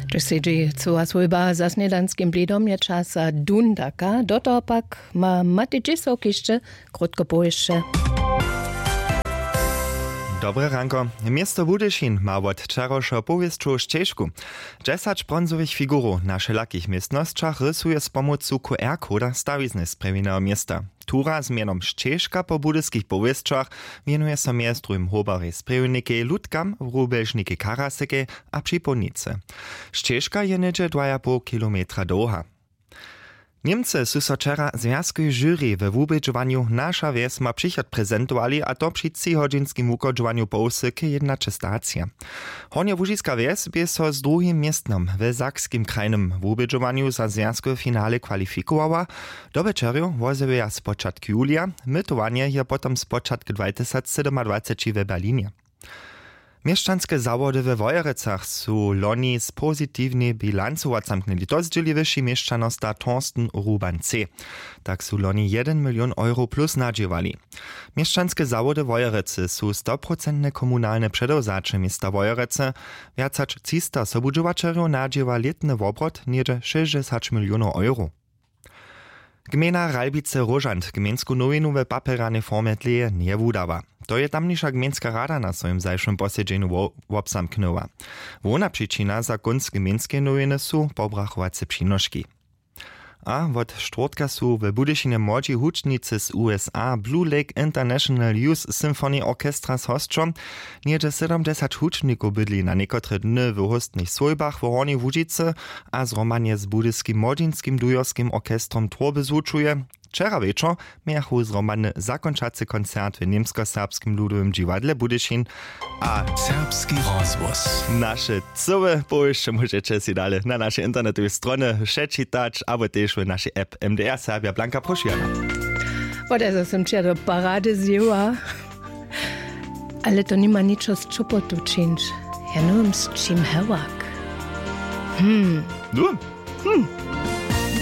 Cześć siedzi, co swojba za sniedanskim blidom je czasa dundaka, dotopak ma matyczyso kiszcze, krótko pojeżdżę. Dobre ranko. Miasto Budyšin ma od wczorajszego powieszczu ścieżku. 10 bronzowych figurów na wszelakich miestnościach rysuje z pomocą QR-koda stawizny z prewinnego miasta. Tura z mianem ścieżka po budyskich powieszczach mienuje się miastrum Hobary Sprewniki, Ludkam, Rubežniki Karasyki a Przypolnice. Ścieżka je niedzie 2,5 kilometra długa. Niemcy su so wczera związkuj jury we wubedżowaniu Nasza Wieś ma przychod prezentowali, a to przy 3-godzinskim ukodżowaniu Połsyky jedna stacja. Hornja Łużyska Wieś by so z drugim miestnom w Sakskim krajnym wubedżowaniu za związku finale kwalifikowała. Do wieczeru wozewyja z początku julia, mytowanie je potem z początku 2027 w Berlinie. Mieszczanskie zawody we Wojerecach su loni z pozytywnej bilancu odzamknęli. To zdzieli wyższy mieszczanosta Torsten Ruban-C. Tak su loni 1 milion euro plus nadziewali. Mieszczanskie zawody Wojerecy su 100% komunalne przedewzacze miasta Wojerece. Więcać 300 sobudżowaczerów nadziewa letny obrot niedzie 60 milionów euro. Gmina Ralbice-Rożant gmiensku nowinu w paperanej formie tleje nie wudawa. To je tamniejsza gmienska rada na swoim zajszym posiedzeniu obsamknęła. Wona przyczyna za kunst gmienskiej nowiny su pobrachowace przynoszki. A od czwartka su w Budyšinie młodzi hucznicy z USA Blue Lake International Youth Symphony Orchestra z hostrzom. Niedzie 70 huczników bydli na niekotre dny w hostnych swojbach w Hornej Łużyce, a zromanie z budyskim młodzinskim dujorskim orkestrom tworby zvučuje. Wczera wieczor miachu zromany zakończacy koncert w niemsko-serbskim ludowym dziwadle Budyšin, a Serbski rozwóz. Nasze całe połyszcze możecie si dalej na naszej internetowej stronie przeczytać, albo też w naszej app MDR Serbia. Blanka, proszę. Bo sam cię do parady zjęła. Ale to nie ma niczo z czupotu czynić. Ja nie wiem z czym hewak. Du?